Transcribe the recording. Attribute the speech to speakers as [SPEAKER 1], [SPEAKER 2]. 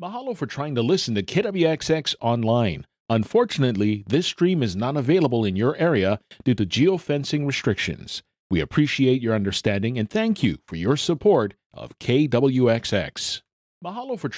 [SPEAKER 1] Mahalo for trying to listen to KWXX online. Unfortunately, this stream is not available in your area due to geofencing restrictions. We appreciate your understanding and thank you for your support of KWXX. Mahalo for